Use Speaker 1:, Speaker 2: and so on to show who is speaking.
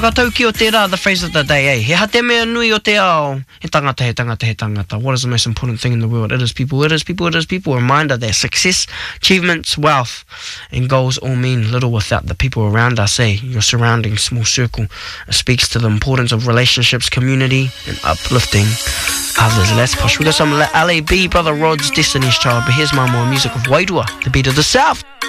Speaker 1: Tau ki o te rā, the phrase of the day, eh? He ha te mea nui o te ao. He tangata, he tangata, he tangata. What is the most important thing in the world? It is people, it is people, it is people. A reminder that success, achievements, wealth, and goals all mean little without the people around us, eh? Your surrounding small circle speaks to the importance of relationships, community, and uplifting others. Let's push. We got some LAB, Brother Rod's Destiny's Child, but here's my more music of Wairua, the beat of the South.